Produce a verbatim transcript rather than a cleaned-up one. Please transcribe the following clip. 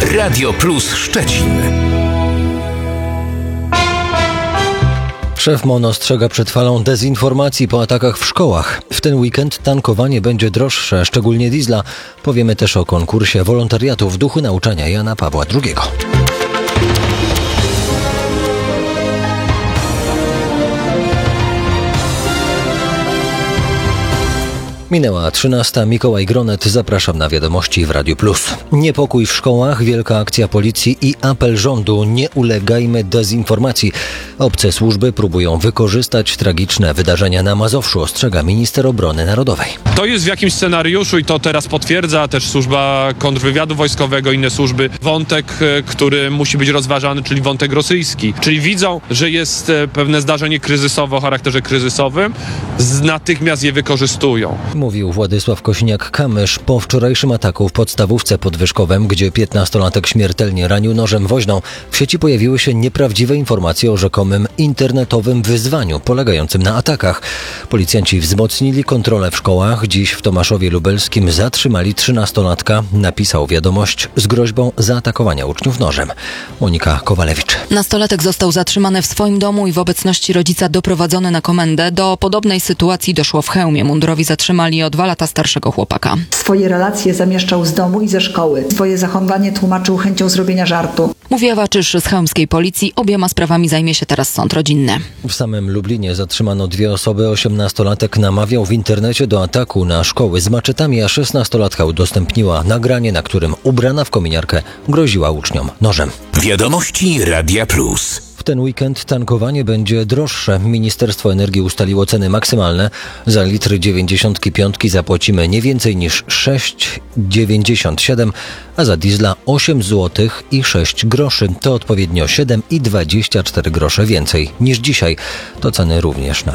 Radio Plus Szczecin. Szef M O N ostrzega przed falą dezinformacji po atakach w szkołach. W ten weekend tankowanie będzie droższe, szczególnie diesla. Powiemy też o konkursie wolontariatu w duchu nauczania Jana Pawła drugiego. Minęła trzynasta. Mikołaj Gronet. Zapraszam na wiadomości w Radiu Plus. Niepokój w szkołach, wielka akcja policji i apel rządu. Nie ulegajmy dezinformacji. Obce służby próbują wykorzystać tragiczne wydarzenia na Mazowszu, ostrzega minister obrony narodowej. To jest w jakimś scenariuszu i to teraz potwierdza też służba kontrwywiadu wojskowego, inne służby. Wątek, który musi być rozważany, czyli wątek rosyjski. Czyli widzą, że jest pewne zdarzenie kryzysowe o charakterze kryzysowym, natychmiast je wykorzystują. Mówił Władysław Kośniak-Kamysz po wczorajszym ataku w podstawówce pod Wyszkowem, gdzie piętnastolatek śmiertelnie ranił nożem woźną. W sieci pojawiły się nieprawdziwe informacje o rzekomym internetowym wyzwaniu polegającym na atakach. Policjanci wzmocnili kontrolę w szkołach. Dziś w Tomaszowie Lubelskim zatrzymali trzynastolatka. Napisał wiadomość z groźbą zaatakowania uczniów nożem. Monika Kowalewicz. Nastolatek został zatrzymany w swoim domu i w obecności rodzica doprowadzony na komendę. Do podobnej sytuacji doszło w Chełmie. Mundurowi zatrzymali o dwa lata starszego chłopaka. Swoje relacje zamieszczał z domu i ze szkoły. Swoje zachowanie tłumaczył chęcią zrobienia żartu. Mówi Ewa Czysz z chełmskiej policji. Obiema sprawami zajmie się teraz sąd rodzinny. W samym Lublinie zatrzymano dwie osoby. Osiemnastolatek namawiał w internecie do ataku na szkoły z maczetami, a szesnastolatka udostępniła nagranie, na którym ubrana w kominiarkę groziła uczniom nożem. Wiadomości Radia Plus. W ten weekend tankowanie będzie droższe. Ministerstwo Energii ustaliło ceny maksymalne. Za litr dziewięćdziesiąt pięć zapłacimy nie więcej niż sześć dziewięćdziesiąt siedem, a za diesla osiem złotych i sześć groszy. To odpowiednio siedem i dwadzieścia cztery grosze więcej niż dzisiaj. To ceny również na